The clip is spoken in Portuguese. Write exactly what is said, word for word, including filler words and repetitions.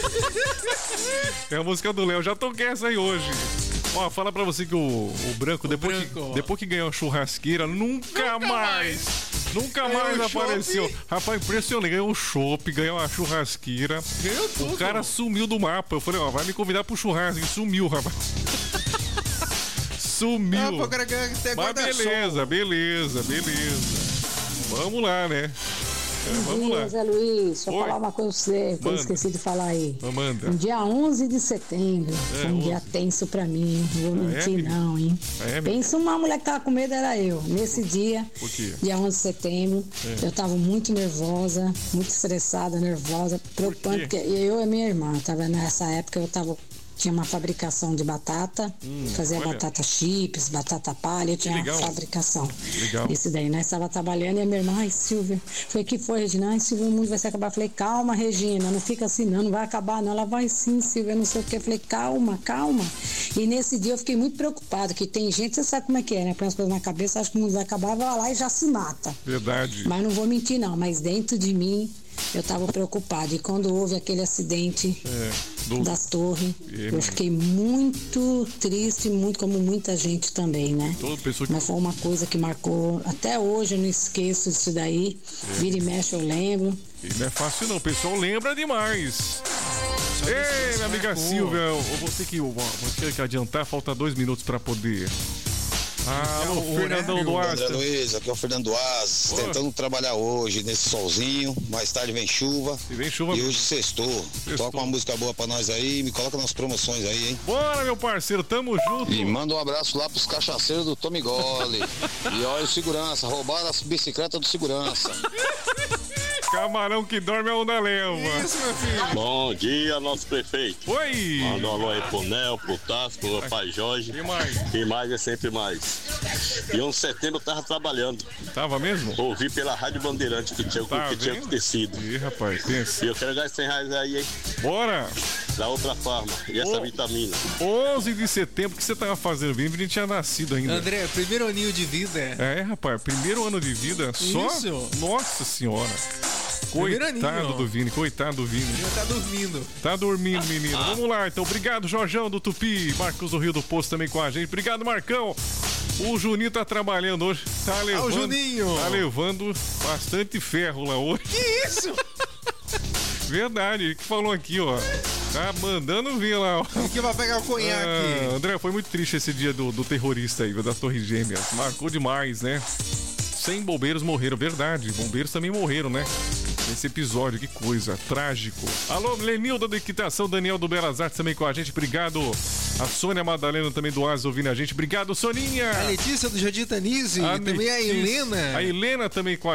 É a música do Léo. Já toquei essa aí hoje. Ó, fala pra você que o, o Branco, o depois, branco. Que, depois que ganhou a churrasqueira, nunca, nunca mais, mais, nunca mais apareceu. Shopping. Rapaz, impressionante, ganhou um chopp, ganhou uma churrasqueira. Ganhou tudo. O cara sumiu do mapa. Eu falei, ó, vai me convidar pro churrasco. E sumiu, rapaz. Sumiu. Ah, pô, cara, mas beleza, beleza, beleza. Vamos lá, né? É, vamos lá. Zé Luiz, deixa eu falar uma coisa pra você, que eu esqueci de falar aí. Manda. No dia onze de setembro, é, foi um onze. Dia tenso pra mim, não vou ah, mentir é, não, hein? Ah, é, pensa uma mulher que tava com medo, era eu. Nesse dia, dia onze de setembro, é. Eu tava muito nervosa, muito estressada, nervosa, preocupante, porque eu e minha irmã, tava nessa época, eu tava... Tinha uma fabricação de batata, hum, fazia olha. batata chips, batata palha, eu tinha uma fabricação. Legal. Isso daí, nós estava trabalhando e a minha irmã, ai Silvia, foi que foi, Regina, ai Silvia, o mundo vai se acabar. Eu falei, calma, Regina, não fica assim não, não vai acabar não. Ela vai sim, Silvia, não sei o que. Eu falei, calma, calma. E nesse dia eu fiquei muito preocupada, que tem gente, você sabe como é que é, né? Põe as coisas na cabeça, acha que o mundo vai acabar, vai lá e já se mata. Verdade. Mas não vou mentir não, mas dentro de mim, eu estava preocupada. E quando houve aquele acidente é, do... das torres, é, eu fiquei muito triste, muito como muita gente também, né? Toda pessoa que... Mas foi uma coisa que marcou. Até hoje eu não esqueço disso daí. É. Vira e mexe eu lembro. E não é fácil não, o pessoal lembra demais. Ei, minha amiga Silvia, eu vou ter que, vou ter que adiantar, falta dois minutos para poder... Ah, o Fernandão Duarte. André Luiz, aqui é o Fernando Duarte, tentando trabalhar hoje nesse solzinho, mais tarde vem chuva. E vem chuva. E hoje sextou. Sextou. Toca uma música boa pra nós aí, me coloca nas promoções aí, hein? Bora, meu parceiro, tamo junto. E manda um abraço lá pros cachaceiros do Tommy Gole. E olha o segurança, roubaram a bicicleta do segurança. Camarão que dorme é onda leva. Isso, meu filho. Bom dia, nosso prefeito. Oi. Manda um alô aí pro Nel, pro Tasco, pro meu pai Jorge. E mais? E mais é sempre mais. E onze de setembro eu tava trabalhando. Tava mesmo? Ouvi pela Rádio Bandeirante que tinha, tá que tinha acontecido. Ih, rapaz, pensa. E eu quero gastar cem reais aí, hein? Bora! Da outra forma. E essa o... vitamina. onze de setembro, o que você tava fazendo? Vini, Vini tinha nascido ainda. André, primeiro aninho de vida. É, rapaz, primeiro ano de vida só. Isso? Nossa senhora. Coitado do Vini, coitado do Vini. Ele tá dormindo. Tá dormindo, menino. Ah. Vamos lá, então. Obrigado, Jorjão do Tupi. Marcos do Rio do Poço também com a gente. Obrigado, Marcão. O Juninho tá trabalhando hoje. Tá levando, ah, o Juninho. Tá levando bastante ferro lá hoje. Que isso? Verdade, ele que falou aqui, ó. Tá mandando vir lá, ó. Ele que vai pegar o conhaque. Ah, André, foi muito triste esse dia do, do terrorista aí, das Torres Gêmeas. Marcou demais, né? cem bombeiros morreram, verdade. Bombeiros também morreram, né? Nesse episódio, que coisa, trágico. Alô, Lenilda da Equitação, Daniel do Belas Artes também com a gente, obrigado. A Sônia Madalena também do Asa ouvindo a gente, obrigado, Soninha. A Letícia do Jardim Tanise, também a Helena. A Helena também com a